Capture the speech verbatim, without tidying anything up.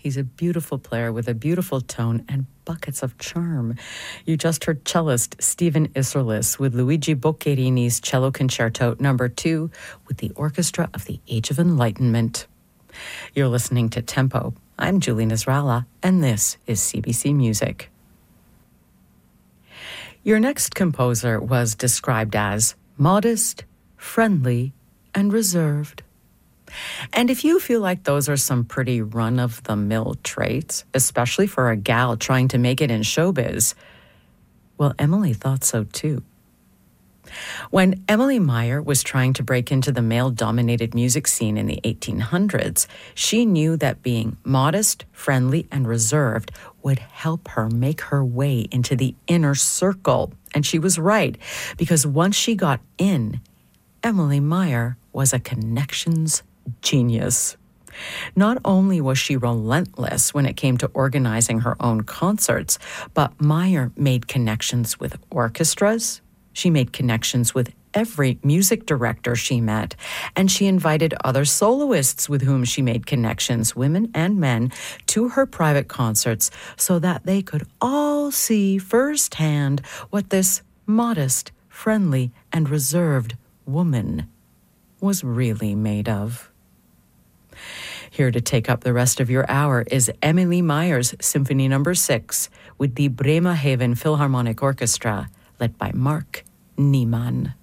He's a beautiful player with a beautiful tone and buckets of charm. You just heard cellist Stephen Isserlis with Luigi Boccherini's Cello Concerto number two with the Orchestra of the Age of Enlightenment. You're listening to Tempo. I'm Julie Nasrallah, and this is C B C Music. Your next composer was described as modest, friendly, and reserved. And if you feel like those are some pretty run-of-the-mill traits, especially for a gal trying to make it in showbiz, well, Emily thought so too. When Emily Meyer was trying to break into the male-dominated music scene in the eighteen hundreds, she knew that being modest, friendly, and reserved would help her make her way into the inner circle. And she was right, because once she got in, Emily Meyer was a connections genius. Not only was she relentless when it came to organizing her own concerts, but Meyer made connections with orchestras. She made connections with every music director she met, and she invited other soloists with whom she made connections, women and men, to her private concerts so that they could all see firsthand what this modest, friendly, and reserved woman was really made of. Here to take up the rest of your hour is Emily Meyer's Symphony Number six with the Bremerhaven Philharmonic Orchestra, led by Mark Niemann.